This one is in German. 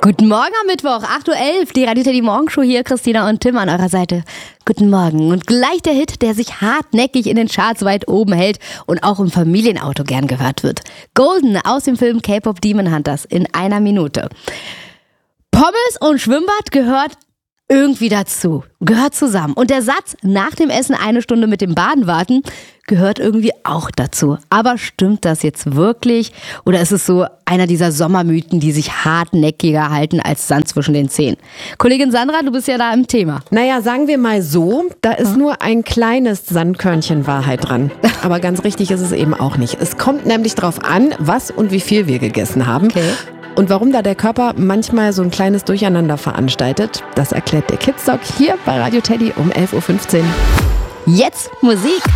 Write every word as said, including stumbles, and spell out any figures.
Guten Morgen am Mittwoch, acht Uhr elf, die Radio Teddy Morgenshow hier, Christina und Tim an eurer Seite. Guten Morgen und gleich der Hit, der sich hartnäckig in den Charts weit oben hält und auch im Familienauto gern gehört wird. Golden aus dem Film K-Pop Demon Hunters in einer Minute. Pommes und Schwimmbad gehört irgendwie dazu, gehört zusammen. Und der Satz, nach dem Essen eine Stunde mit dem Baden warten, gehört irgendwie auch dazu. Aber stimmt das jetzt wirklich? Oder ist es so einer dieser Sommermythen, die sich hartnäckiger halten als Sand zwischen den Zähnen? Kollegin Sandra, du bist ja da im Thema. Naja, sagen wir mal so, da ist hm. nur ein kleines Sandkörnchen Wahrheit dran. Aber ganz richtig ist es eben auch nicht. Es kommt nämlich drauf an, was und wie viel wir gegessen haben. Okay. Und warum da der Körper manchmal so ein kleines Durcheinander veranstaltet, das erklärt der Kids Talk hier bei Radio Teddy um elf Uhr fünfzehn. Jetzt Musik.